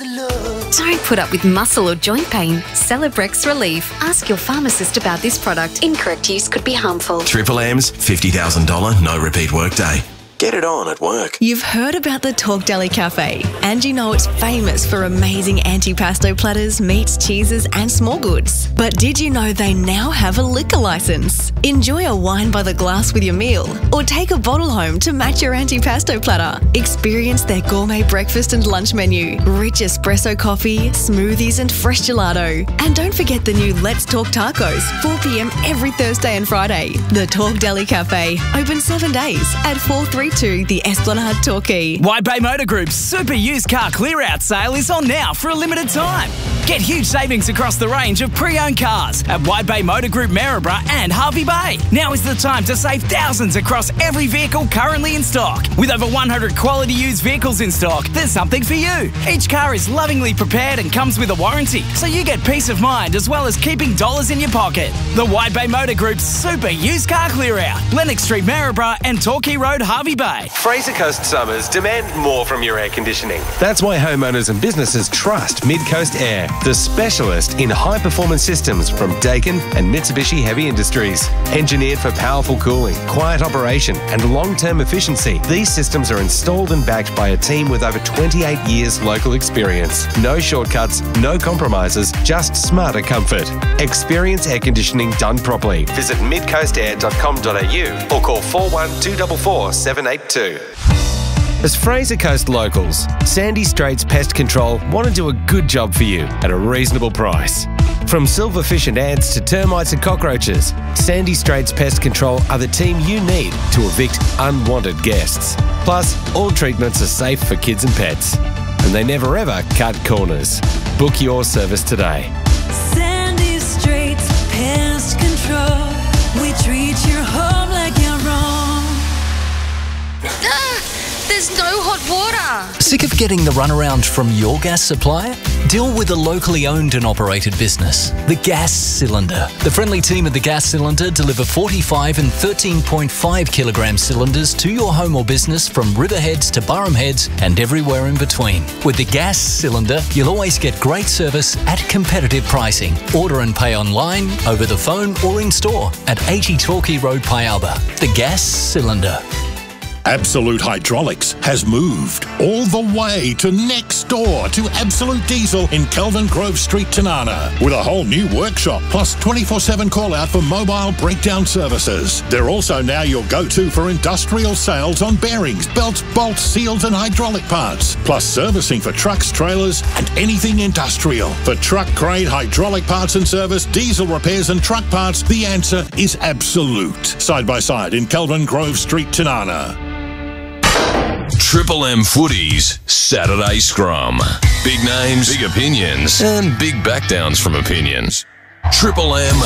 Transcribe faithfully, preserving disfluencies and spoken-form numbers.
the love. Don't put up with muscle or joint pain. Celebrex Relief. Ask your pharmacist about this product. Incorrect use could be harmful. Triple M's fifty thousand dollars no repeat workday. Get it on at work. You've heard about the Talk Deli Cafe, and you know it's famous for amazing antipasto platters, meats, cheeses, and small goods. But did you know they now have a liquor license? Enjoy a wine by the glass with your meal, or take a bottle home to match your antipasto platter. Experience their gourmet breakfast and lunch menu, rich espresso coffee, smoothies, and fresh gelato. And don't forget the new Let's Talk Tacos, four p m every Thursday and Friday. The Talk Deli Cafe, open seven days at four thirty-two the Esplanade Torquay. White Bay Motor Group's Super Used Car Clear Out sale is on now for a limited time. Get huge savings across the range of pre-owned cars at White Bay Motor Group Maryborough and Harvey Bay. Now is the time to save thousands across every vehicle currently in stock. With over one hundred quality used vehicles in stock, there's something for you. Each car is lovingly prepared and comes with a warranty, so you get peace of mind as well as keeping dollars in your pocket. The White Bay Motor Group's Super Used Car Clear Out, Lennox Street, Maryborough and Torquay Road, Harvey Bay. Fraser Coast summers demand more from your air conditioning. That's why homeowners and businesses trust Mid-Coast Air, the specialist in high-performance systems from Daikin and Mitsubishi Heavy Industries. Engineered for powerful cooling, quiet operation and long-term efficiency, these systems are installed and backed by a team with over twenty-eight years local experience. No shortcuts, no compromises, just smarter comfort. Experience air conditioning done properly. Visit midcoast air dot com dot a u or call four one two four four seven eight two. As Fraser Coast locals, Sandy Straits Pest Control want to do a good job for you at a reasonable price. From silverfish and ants to termites and cockroaches, Sandy Straits Pest Control are the team you need to evict unwanted guests. Plus, all treatments are safe for kids and pets. And they never ever cut corners. Book your service today. Sandy Straits Pest Control. We treat your home like your own. Ah, there's no hot water. Sick of getting the runaround from your gas supplier? Deal with a locally owned and operated business, The Gas Cylinder. The friendly team at The Gas Cylinder deliver forty-five and thirteen point five kilogram cylinders to your home or business from Riverheads to Burham Heads and everywhere in between. With The Gas Cylinder, you'll always get great service at competitive pricing. Order and pay online, over the phone or in store at eighty Torquay Road, Pialba. The Gas Cylinder. Absolute Hydraulics has moved all the way to next door to Absolute Diesel in Kelvin Grove Street, Tanana, with a whole new workshop plus twenty-four seven call out for mobile breakdown services. They're also now your go-to for industrial sales on bearings, belts, bolts, seals and hydraulic parts, plus servicing for trucks, trailers and anything industrial. For truck grade hydraulic parts and service, diesel repairs and truck parts, the answer is Absolute. Side by side in Kelvin Grove Street, Tanana. Triple M Footy's Saturday Scrum. Big names, big opinions, and big backdowns from opinions. Triple M